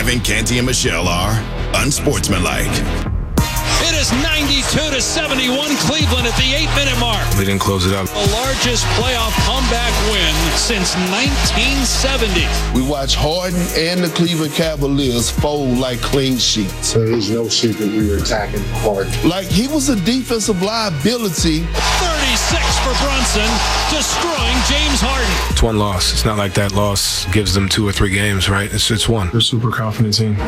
Kevin, Canty, and Michelle are unsportsmanlike. It is 92-71 Cleveland at the 8-minute mark. We didn't close it up. The largest playoff comeback win since 1970. We watched Harden and the Cleveland Cavaliers fold like clean sheets. So there's no secret we were attacking hard. Like he was a defensive liability. 36 for Brunson, destroying James Harden. It's one loss. It's not like that loss gives them 2 or 3 games, right? It's one. They're a super confident team.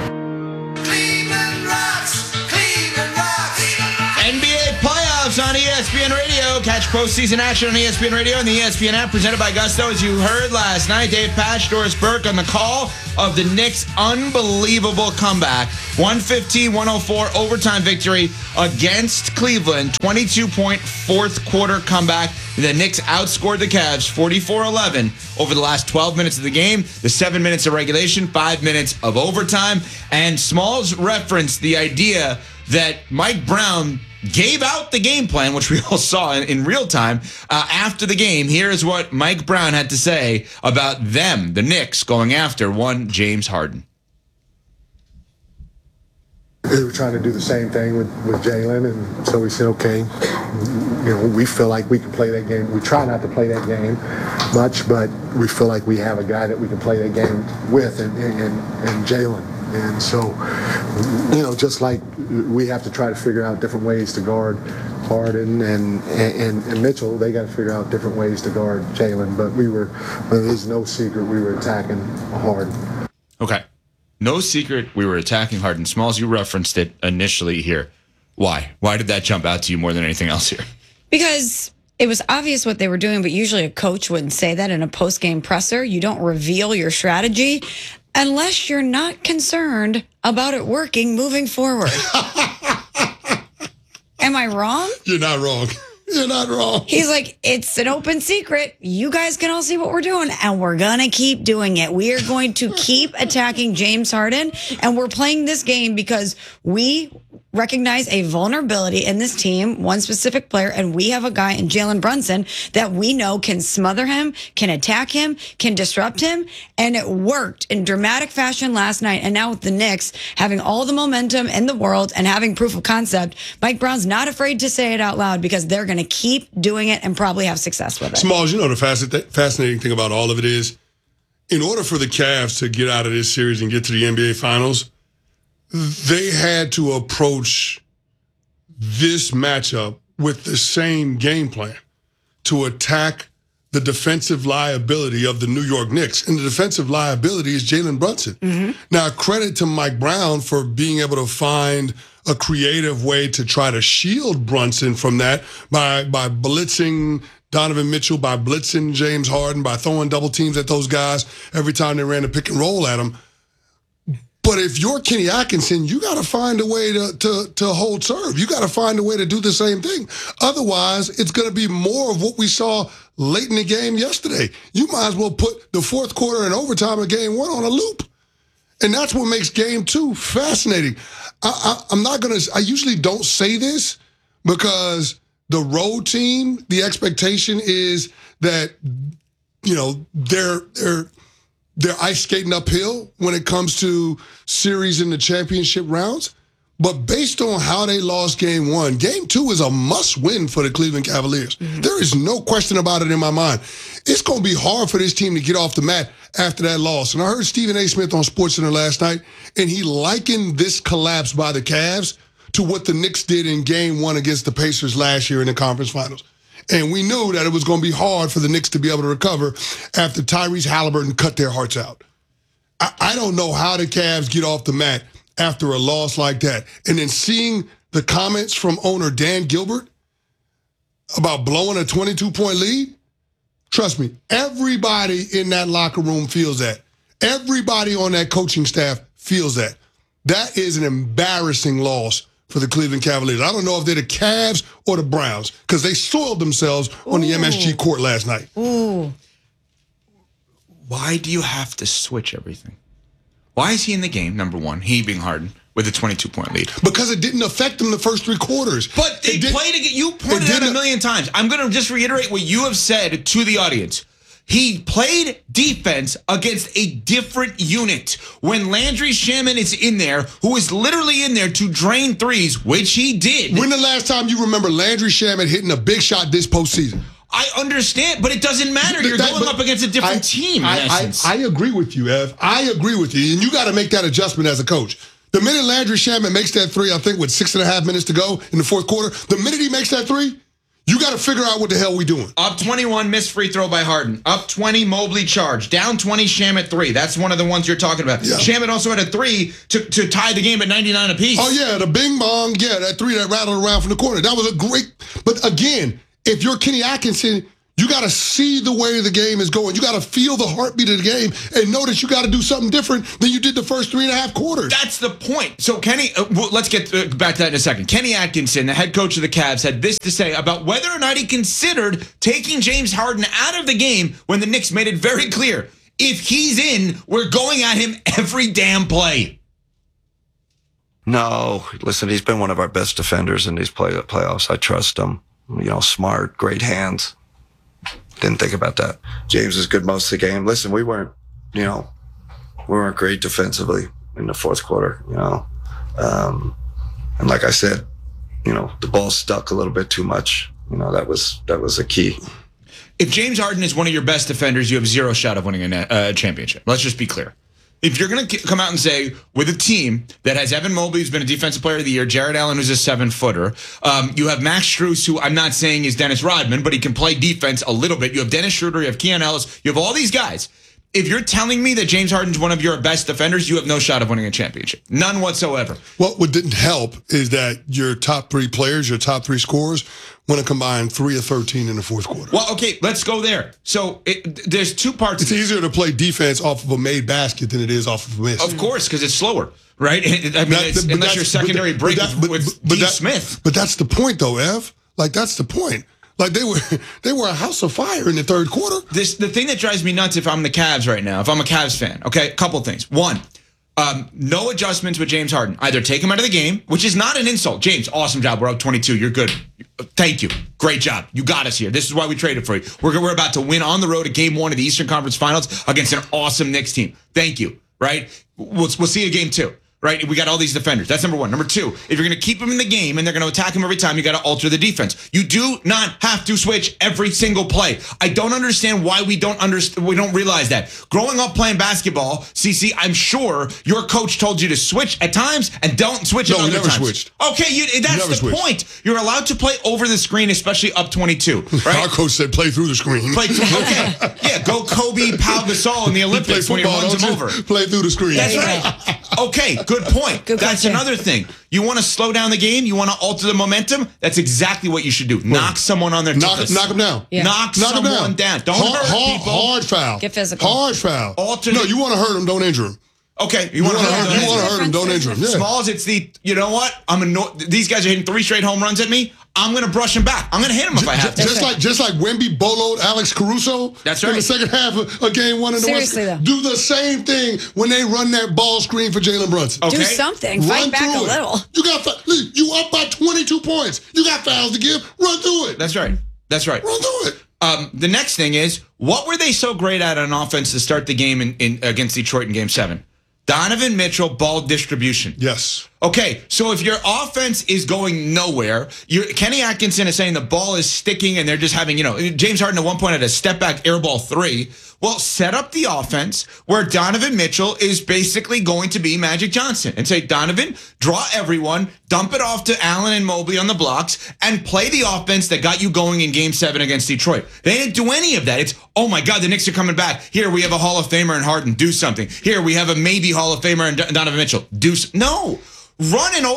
NBA playoffs on ESPN Radio. Catch postseason action on ESPN Radio and the ESPN app presented by Gusto. As you heard last night, Dave Pasch, Doris Burke on the call of the Knicks' unbelievable comeback. 115-104 overtime victory against Cleveland. 22-point fourth quarter comeback. The Knicks outscored the Cavs 44-11 over the last 12 minutes of the game, the 7 minutes of regulation, 5 minutes of overtime. And Smalls referenced the idea that Mike Brown gave out the game plan, which we all saw in real time after the game. Here's what Mike Brown had to say about them, the Knicks, going after one James Harden. They were trying to do the same thing with Jalen, and so we said, okay, we feel like we can play that game. We try not to play that game much, but we feel like we have a guy that we can play that game with, and Jalen. And so, just like we have to try to figure out different ways to guard Harden and Mitchell, they got to figure out different ways to guard Jalen. But there's no secret we were attacking Harden. Okay. No secret we were attacking Harden. Smalls, you referenced it initially here. Why? Why did that jump out to you more than anything else here? Because it was obvious what they were doing, but usually a coach wouldn't say that in a post-game presser. You don't reveal your strategy unless you're not concerned about it working moving forward. Am I wrong? You're not wrong. You're not wrong. He's like, it's an open secret. You guys can all see what we're doing, and we're going to keep doing it. We are going to keep attacking James Harden, and we're playing this game because we recognize a vulnerability in this team, one specific player, and we have a guy in Jalen Brunson that we know can smother him, can attack him, can disrupt him, and it worked in dramatic fashion last night. And now with the Knicks having all the momentum in the world and having proof of concept, Mike Brown's not afraid to say it out loud because they're going to keep doing it and probably have success with it. Smalls, the fascinating thing about all of it is, in order for the Cavs to get out of this series and get to the NBA Finals, they had to approach this matchup with the same game plan to attack the defensive liability of the New York Knicks. And the defensive liability is Jalen Brunson. Mm-hmm. Now, credit to Mike Brown for being able to find a creative way to try to shield Brunson from that by blitzing Donovan Mitchell, by blitzing James Harden, by throwing double teams at those guys every time they ran a pick and roll at him. But if you're Kenny Atkinson, you got to find a way to hold serve. You got to find a way to do the same thing. Otherwise, it's going to be more of what we saw late in the game yesterday. You might as well put the fourth quarter and overtime of game one on a loop. And that's what makes game two fascinating. I usually don't say this because the road team, the expectation is that, they're ice skating uphill when it comes to series in the championship rounds. But based on how they lost game one, game two is a must-win for the Cleveland Cavaliers. Mm-hmm. There is no question about it in my mind. It's going to be hard for this team to get off the mat after that loss. And I heard Stephen A. Smith on SportsCenter last night, and he likened this collapse by the Cavs to what the Knicks did in game one against the Pacers last year in the conference finals. And we knew that it was going to be hard for the Knicks to be able to recover after Tyrese Halliburton cut their hearts out. I don't know how the Cavs get off the mat after a loss like that. And then seeing the comments from owner Dan Gilbert about blowing a 22-point lead, trust me, everybody in that locker room feels that. Everybody on that coaching staff feels that. That is an embarrassing loss for the Cleveland Cavaliers. I don't know if they're the Cavs or the Browns because they soiled themselves on the MSG court last night. Ooh. Why do you have to switch everything? Why is he in the game, number one, he being Harden, with a 22-point lead? Because it didn't affect them the first three quarters. But they played again. You pointed out a million times. I'm going to just reiterate what you have said to the audience. He played defense against a different unit. When Landry Shamet is in there, who is literally in there to drain threes, which he did. When the last time you remember Landry Shamet hitting a big shot this postseason? I understand, but it doesn't matter. You're going up against a different team, in essence. I agree with you, Ev. I agree with you. And you got to make that adjustment as a coach. The minute Landry Shamet makes that three, I think with 6.5 minutes to go in the fourth quarter, the minute he makes that three, you got to figure out what the hell we doing. Up 21, missed free throw by Harden. Up 20, Mobley charge. Down 20, Shamet 3. That's one of the ones you're talking about. Yeah. Shamet also had a 3 to tie the game at 99 apiece. Oh, yeah, the bing bong. Yeah, that 3 that rattled around from the corner. That was a great. But again, if you're Kenny Atkinson, you got to see the way the game is going. You got to feel the heartbeat of the game and know that you got to do something different than you did the first 3.5 quarters. That's the point. So Kenny, let's get back to that in a second. Kenny Atkinson, the head coach of the Cavs, had this to say about whether or not he considered taking James Harden out of the game when the Knicks made it very clear. If he's in, we're going at him every damn play. No, listen, he's been one of our best defenders in these playoffs. I trust him. Smart, great hands. Didn't think about that. James was good most of the game. Listen, we weren't great defensively in the fourth quarter, and like I said, the ball stuck a little bit too much. That was a key. If James Harden is one of your best defenders, you have zero shot of winning a championship. Let's just be clear. If you're going to come out and say, with a team that has Evan Mobley, who's been a defensive player of the year, Jared Allen, who's a 7-footer, you have Max Strus, who I'm not saying is Dennis Rodman, but he can play defense a little bit. You have Dennis Schroeder, you have Keon Ellis, you have all these guys. If you're telling me that James Harden's one of your best defenders, you have no shot of winning a championship. None whatsoever. Well, what didn't help is that your top 3 players, your top 3 scorers, want to combine 3 of 13 in the fourth quarter. Well, okay, let's go there. So there's 2 parts. It's easier to play defense off of a made basket than it is off of a miss. Of course, because it's slower, right? I mean, unless your secondary break with D. Smith. But that's the point, though, Ev. Like, that's the point. Like, they were a house of fire in the third quarter. The thing that drives me nuts if I'm the Cavs right now, if I'm a Cavs fan, okay, a couple things. One, no adjustments with James Harden. Either take him out of the game, which is not an insult. James, awesome job. We're up 22. You're good. Thank you. Great job. You got us here. This is why we traded for you. We're about to win on the road at Game 1 of the Eastern Conference Finals against an awesome Knicks team. Thank you, right? We'll see you Game 2. Right? We got all these defenders. That's number 1. Number 2, if you're going to keep him in the game and they're going to attack him every time, you got to alter the defense. You do not have to switch every single play. I don't understand why we don't realize that. Growing up playing basketball, CC, I'm sure your coach told you to switch at times and don't switch at other times. No, never switched. Okay, that's the point. You're allowed to play over the screen, especially up 22. Right? Our coach said play through the screen. Okay. Yeah, go Kobe, Pau Gasol in the Olympics when he runs him over. Play through the screen. That's right. Okay, good point. That's another thing. You want to slow down the game? You want to alter the momentum? That's exactly what you should do. Knock someone on their toes. Knock them down. Yeah. Knock someone down. Don't hurt people. Hard foul. Get physical. Hard foul. No, you want to hurt them, don't injure them. Okay, you want to hurt them, don't injure them. Yeah. Smalls, it's you know what? These guys are hitting 3 straight home runs at me. I'm going to brush him back. I'm going to hit him if I have to. Just like Wemby boloed Alex Caruso. That's right. In the second half of Game 1 in the West. Do the same thing when they run that ball screen for Jalen Brunson. Okay. Do something. Fight back a little. You up by 22 points. You got fouls to give. Run through it. That's right. Run through it. The next thing is, what were they so great at on offense to start the game against Detroit in Game 7? Donovan Mitchell, ball distribution. Yes. Okay, so if your offense is going nowhere, Kenny Atkinson is saying the ball is sticking and they're just having, James Harden at one point had a step back air ball 3. Well, set up the offense where Donovan Mitchell is basically going to be Magic Johnson and say, Donovan, draw everyone, dump it off to Allen and Mobley on the blocks, and play the offense that got you going in Game 7 against Detroit. They didn't do any of that. It's, oh my God, the Knicks are coming back. Here, we have a Hall of Famer in Harden. Do something. Here, we have a maybe Hall of Famer in Donovan Mitchell. No. Run a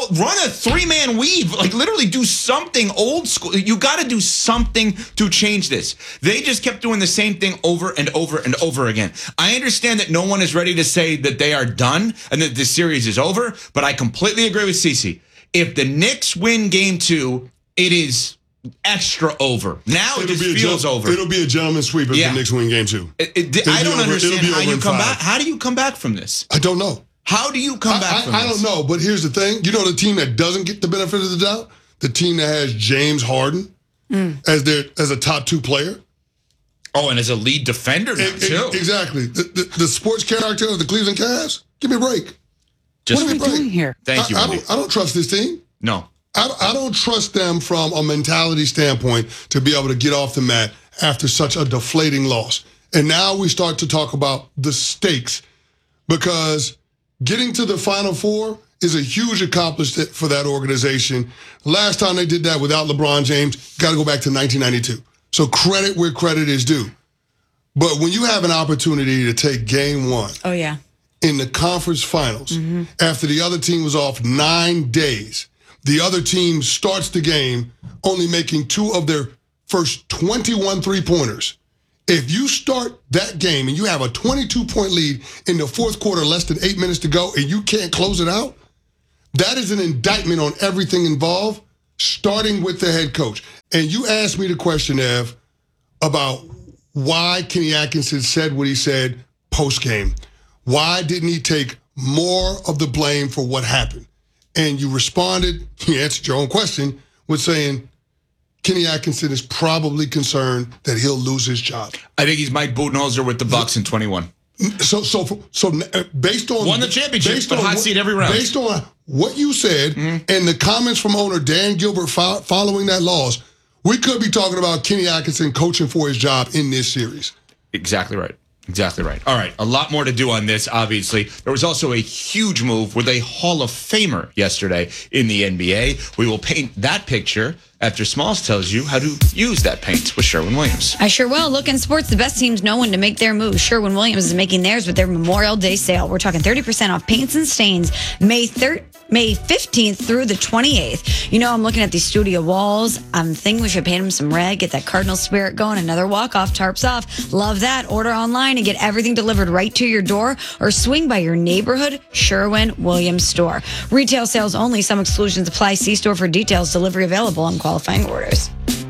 3-man weave, like literally do something old school. You got to do something to change this. They just kept doing the same thing over and over and over again. I understand that no one is ready to say that they are done and that this series is over, but I completely agree with Cece. If the Knicks win Game 2, it is extra over. Now it just feels over. It'll be a gentleman's sweep if the Knicks win Game 2. I don't understand how you come back. How do you come back from this? I don't know. How do you come back from this? I don't know, but here's the thing. You know the team that doesn't get the benefit of the doubt? The team that has James Harden as a top 2 player. Oh, and as a lead defender now, too. Exactly. The sports character of the Cleveland Cavs? Give me a break. Just what are we doing here? Thank you, I don't trust this team. No. I don't trust them from a mentality standpoint to be able to get off the mat after such a deflating loss. And now we start to talk about the stakes, because getting to the Final Four is a huge accomplishment for that organization. Last time they did that without LeBron James, got to go back to 1992. So credit where credit is due. But when you have an opportunity to take game one in the conference finals, after the other team was off 9 days, the other team starts the game only making 2 of their first 21 three-pointers. If you start that game and you have a 22-point lead in the fourth quarter, less than 8 minutes to go, and you can't close it out, that is an indictment on everything involved, starting with the head coach. And you asked me the question, Ev, about why Kenny Atkinson said what he said post-game. Why didn't he take more of the blame for what happened? And you responded, he answered your own question, with saying Kenny Atkinson is probably concerned that he'll lose his job. I think he's Mike Budenholzer with the Bucks in 21. So based on... Won the championship, but hot seat every round. Based on what you said and the comments from owner Dan Gilbert following that loss, we could be talking about Kenny Atkinson coaching for his job in this series. Exactly right. Exactly right. All right, a lot more to do on this, obviously. There was also a huge move with a Hall of Famer yesterday in the NBA. We will paint that picture after Smalls tells you how to use that paint with Sherwin-Williams. I sure will. Look, in sports, the best teams know when to make their move. Sherwin-Williams is making theirs with their Memorial Day sale. We're talking 30% off paints and stains May 15th through the 28th. You know, I'm looking at these studio walls. I'm thinking we should paint them some red, get that Cardinal spirit going. Another walk-off, tarps off. Love that. Order online and get everything delivered right to your door, or swing by your neighborhood Sherwin-Williams store. Retail sales only. Some exclusions apply. See store for details. Delivery available on qualifying orders.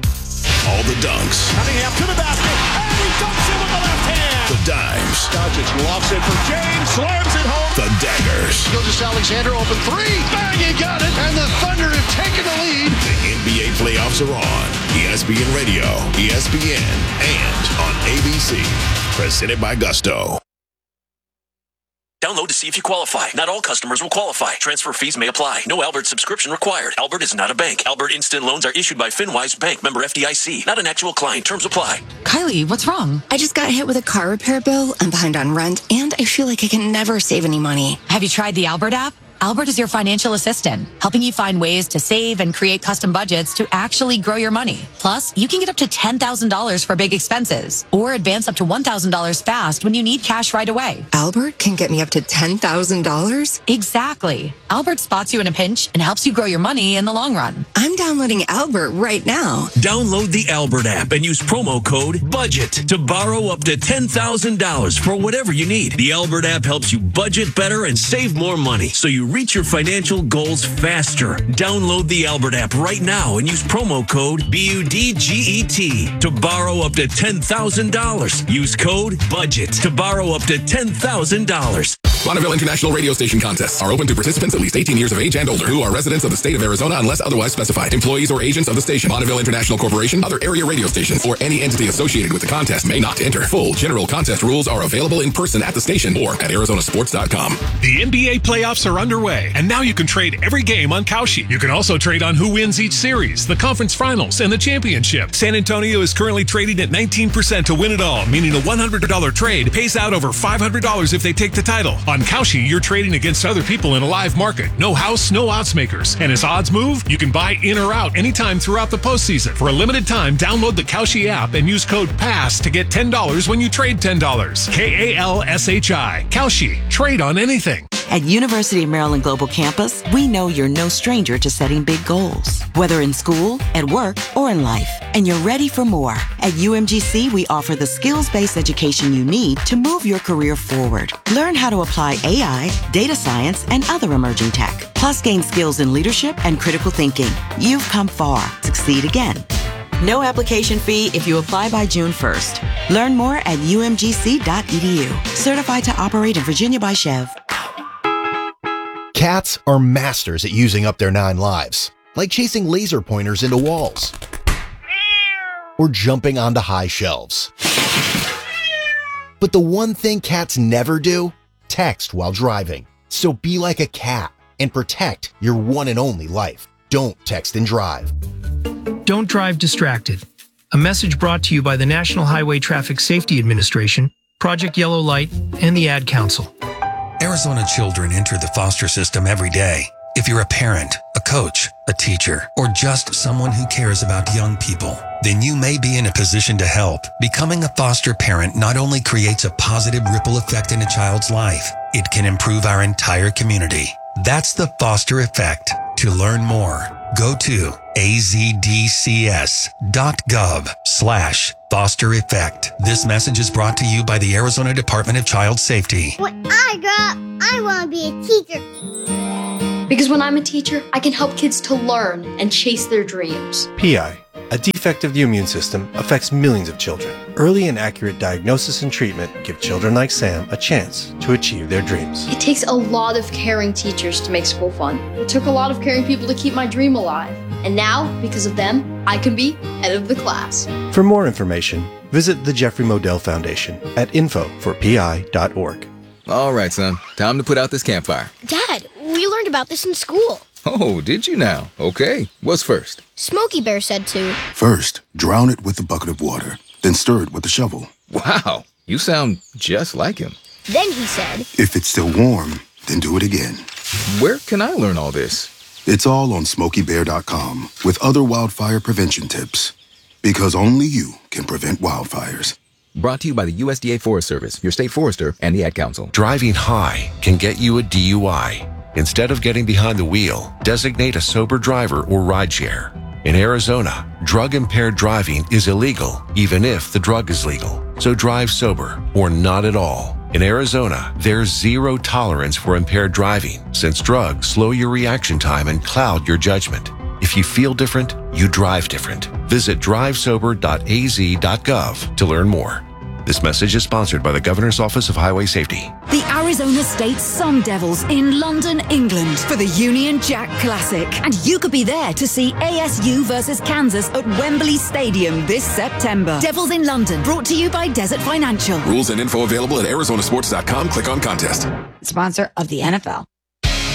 All the dunks. Cunningham to the basket, and he dunks it with the left hand. The dimes. Doncic lofts it for James, slams it home. The daggers. Gilgeous Alexander open 3. Bang, he got it. And the Thunder have taken the lead. The NBA playoffs are on. ESPN Radio, ESPN, and on ABC. Presented by Gusto. Download to see if you qualify. Not all customers will qualify. Transfer fees may apply. No Albert subscription required. Albert is not a bank. Albert Instant Loans are issued by FinWise Bank, member FDIC. Not an actual client. Terms apply. Kylie, what's wrong? I just got hit with a car repair bill. I'm behind on rent, and I feel like I can never save any money. Have you tried the Albert app? Albert is your financial assistant, helping you find ways to save and create custom budgets to actually grow your money. Plus, you can get up to $10,000 for big expenses, or advance up to $1,000 fast when you need cash right away. Albert can get me up to $10,000? Exactly. Albert spots you in a pinch and helps you grow your money in the long run. I'm downloading Albert right now. Download the Albert app and use promo code BUDGET to borrow up to $10,000 for whatever you need. The Albert app helps you budget better and save more money, so you reach your financial goals faster. Download the Albert app right now and use promo code BUDGET to borrow up to $10,000. Use code BUDGET to borrow up to $10,000. Bonneville International Radio Station contests are open to participants at least 18 years of age and older who are residents of the state of Arizona unless otherwise specified. Employees or agents of the station, Bonneville International Corporation, other area radio stations, or any entity associated with the contest may not enter. Full general contest rules are available in person at the station or at arizonasports.com. The NBA playoffs are underway, and now you can trade every game on Kalshi. You can also trade on who wins each series, the conference finals, and the championship. San Antonio is currently trading at 19% to win it all, meaning a $100 trade pays out over $500 if they take the title. On Kalshi, you're trading against other people in a live market. No house, no odds makers. And as odds move, you can buy in or out anytime throughout the postseason. For a limited time, download the Kalshi app and use code PASS to get $10 when you trade $10. KALSHI. Kalshi. Trade on anything. At University of Maryland Global Campus, we know you're no stranger to setting big goals, whether in school, at work, or in life, and you're ready for more. At UMGC, we offer the skills-based education you need to move your career forward. Learn how to apply AI, data science, and other emerging tech, plus gain skills in leadership and critical thinking. You've come far. Succeed again. No application fee if you apply by June 1st. Learn more at umgc.edu. Certified to operate in Virginia by Chev. Cats are masters at using up their 9 lives, like chasing laser pointers into walls, or jumping onto high shelves. But the one thing cats never do? Text while driving. So be like a cat and protect your one and only life. Don't text and drive. Don't drive distracted. A message brought to you by the National Highway Traffic Safety Administration, Project Yellow Light, and the Ad Council. Arizona children enter the foster system every day. If you're a parent, a coach, a teacher, or just someone who cares about young people, then you may be in a position to help. Becoming a foster parent not only creates a positive ripple effect in a child's life, it can improve our entire community. That's the Foster Effect. To learn more, go to azds.gov/foster effect. This message is brought to you by the Arizona Department of Child Safety. When I grow up, I want to be a teacher. Because when I'm a teacher, I can help kids to learn and chase their dreams. PI, a defect of the immune system, affects millions of children. Early and accurate diagnosis and treatment give children like Sam a chance to achieve their dreams. It takes a lot of caring teachers to make school fun. It took a lot of caring people to keep my dream alive. And now, because of them, I can be head of the class. For more information, visit the Jeffrey Modell Foundation at info4pi.org. All right, son. Time to put out this campfire. Dad, we learned about this in school. Oh, did you now? Okay. What's first? Smokey Bear said to. First, drown it with a bucket of water, then stir it with a shovel. Wow, you sound just like him. Then he said. If it's still warm, then do it again. Where can I learn all this? It's all on SmokeyBear.com with other wildfire prevention tips. Because only you can prevent wildfires. Brought to you by the USDA Forest Service, your state forester, and the Ad Council. Driving high can get you a DUI. Instead of getting behind the wheel, designate a sober driver or rideshare. In Arizona, drug-impaired driving is illegal, even if the drug is legal. So drive sober or not at all. In Arizona, there's zero tolerance for impaired driving, since drugs slow your reaction time and cloud your judgment. If you feel different, you drive different. Visit drivesober.az.gov to learn more. This message is sponsored by the Governor's Office of Highway Safety. The Arizona State Sun Devils in London, England for the Union Jack Classic. And you could be there to see ASU versus Kansas at Wembley Stadium this September. Devils in London, brought to you by Desert Financial. Rules and info available at arizonasports.com. Click on contest. Sponsor of the NFL.